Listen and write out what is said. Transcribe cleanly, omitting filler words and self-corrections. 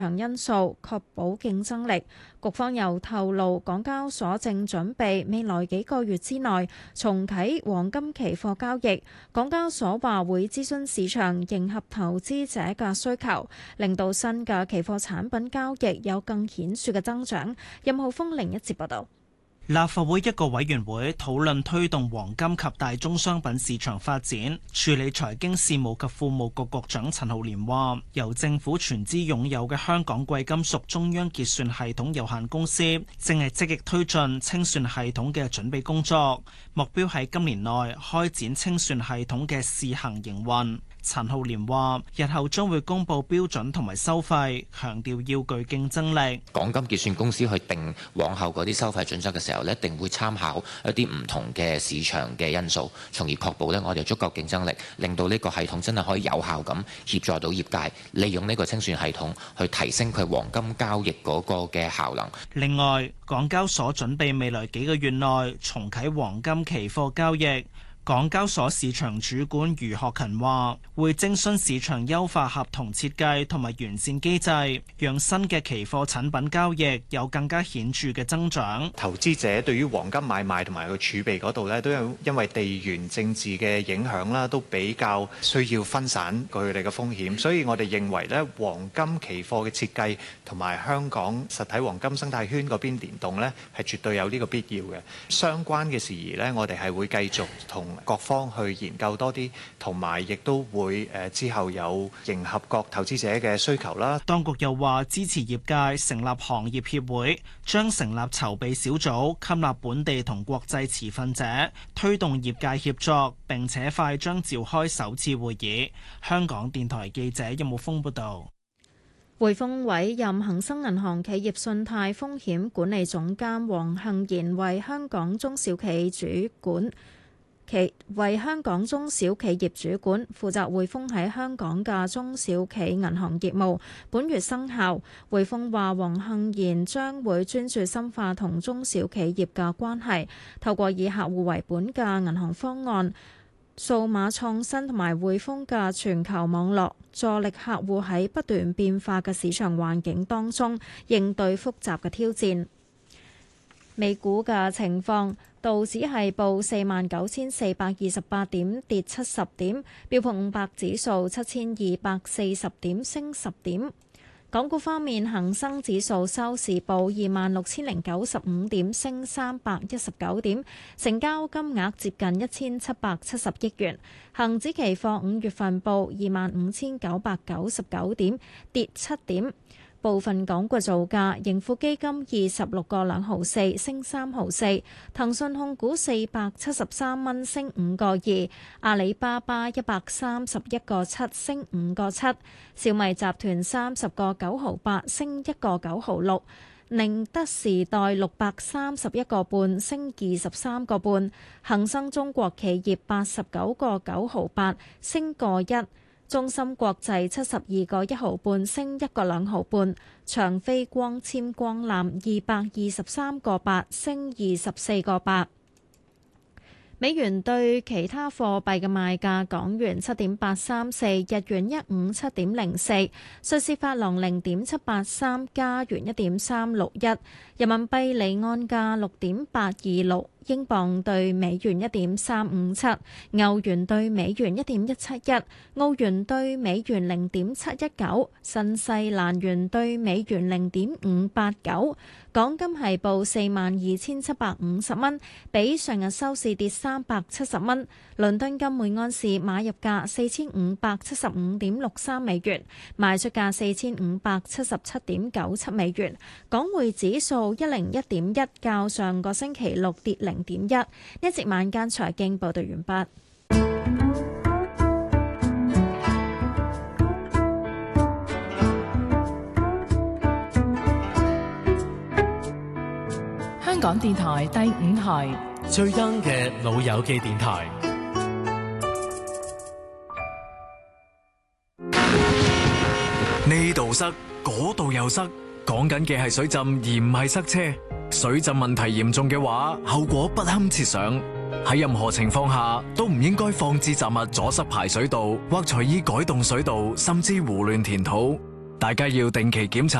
因素，確保競爭力。局方又透露，港交所正準備未來幾個月之內重啟黃金期貨交易。港交所話會諮詢市場，迎合投資者嘅需求，令到新嘅期貨產品交易有更顯著嘅增長。任浩峰另一節報道。 立法會一個委員會討論推動黃金及大宗商品市場發展，處理財經事務及庫務局局長陳浩濂話，由政府全資擁有嘅香港貴金屬中央結算系統有限公司正係積極推進清算系統嘅準備工作，目標喺今年內開展清算系統嘅試行營運。陳浩濂話，日後將會公布標準同埋收費，強調要具競爭力。 港金結算公司去定往後嗰啲收費準則嘅時候，一定會參考一啲唔同嘅市場嘅因素，從而確保呢我哋足夠競爭力，令到呢個系統真係可以有效咁協助到業界，利用呢個清算系統去提升佢黃金交易嗰個嘅效能。 另外，港交所準備未來幾個月內重啟黃金期貨交易。港交所市場主管余學勤話，會徵詢市場優化合同設計同埋完善機制，讓新嘅期貨產品交易有更加顯著嘅增長。 投資者對於黃金買賣同埋個儲備嗰度咧，都有因為地緣政治嘅影響啦，都比較需要分散佢哋嘅風險，所以我哋認為咧，黃金期貨嘅設計同埋香港實體黃金生態圈嗰邊聯動咧，係絕對有呢個必要嘅。相關嘅事宜咧，我哋係會繼續同各方去研究多啲，同埋亦都會之後有迎合各投資者嘅需求啦。 當局又話支持業界成立行業協會，將成立籌備小組，吸納本地同國際持份者，推動業界協作，並且快將召開首次會議。香港電台記者任木峰報道。 匯豐委任恒生銀行企業信貸風險管理總監黃杏賢為香港中小企主管。為香港中小企業主管，負責匯豐喺香港嘅中小企銀行業務。本月生效。匯豐話，黃杏賢將會專注深化同中小企業嘅關係，透過以客戶為本嘅銀行方案、數碼創新同埋匯豐嘅全球網絡，助力客戶喺不斷變化嘅市場環境當中應對複雜嘅挑戰。美股嘅情況，道指係報49,428點，跌70點；標普500指數7,240點，升10點。港股方面，恒生指數收市報26,095點，升319點，成交金額接近1,770億元。恒指期貨5月份報25,999點，跌7點。部分港股造價，盈富基金26個2毫4，升3毫4；騰訊控股473蚊，升5個2；阿里巴巴131個7，升5個7；小米集團30個9毫8，升1個9毫6；寧德時代631個半，升23個半；恒生中國企業89個9毫8，升個1。中芯國際72個1毫半，升1個2毫半；長飛光纖光纜223個8，升24個8。美元對其他貨幣嘅賣價：港元7.834，日元157.04，瑞士法郎0.783，加元1.361，人民幣離岸價6.826。英鎊對美元1.357，歐元對美元1.171，澳元對美元0.719，新西蘭元對美元0.589。港金係報42,750蚊，比上日收市跌370蚊。倫敦金每安士買入價4,575.63美元，賣出價4,577.97美元。港匯指數101.1，較上個星期六跌0.1。一節晚間財經報道完畢。 香港電台第5台最 young 嘅老友記電台。呢度塞，嗰度又塞，講緊嘅係水浸而唔係塞車。水浸問題嚴重嘅話，後果不堪設想。喺任何情況下都唔應該放置雜物阻塞排水道，或隨意改動水道，甚至胡亂填土。 大家要定期檢查